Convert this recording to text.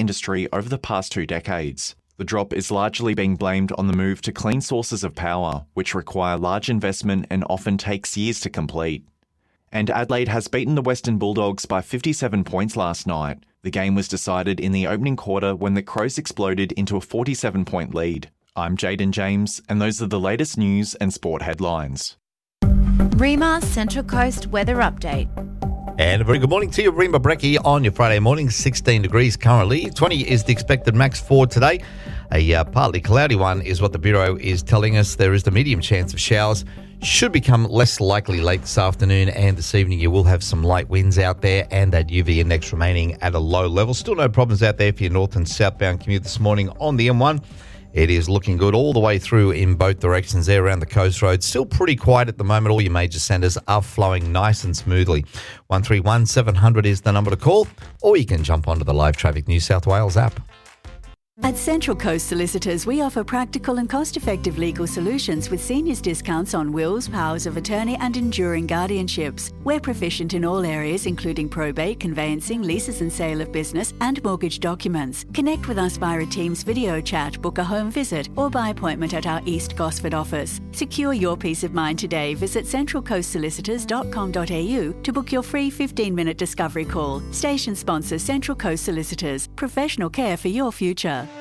industry over the past 2 decades. The drop is largely being blamed on the move to clean sources of power, which require large investment and often takes years to complete. And Adelaide has beaten the Western Bulldogs by 57 points last night. The game was decided in the opening quarter when the Crows exploded into a 47-point lead. I'm Jaden James, and those are the latest news and sport headlines. REMA Central Coast Weather Update. And a very good morning to you, Reema Brecky, on your Friday morning. 16 degrees currently. 20 is the expected max for today. A partly cloudy one is what the Bureau is telling us. There is the medium chance of showers. Should become less likely late this afternoon and this evening. You will have some light winds out there and that UV index remaining at a low level. Still no problems out there for your north and southbound commute this morning on the M1. It is looking good all the way through in both directions there around the coast road. Still pretty quiet at the moment. All your major centres are flowing nice and smoothly. 131 700 is the number to call, or you can jump onto the Live Traffic New South Wales app. At Central Coast Solicitors, we offer practical and cost-effective legal solutions with seniors discounts on wills, powers of attorney and enduring guardianships. We're proficient in all areas including probate, conveyancing, leases and sale of business and mortgage documents. Connect with us via a Teams video chat, book a home visit or by appointment at our East Gosford office. Secure your peace of mind today. Visit centralcoastsolicitors.com.au to book your free 15-minute discovery call. Station sponsor Central Coast Solicitors. Professional care for your future.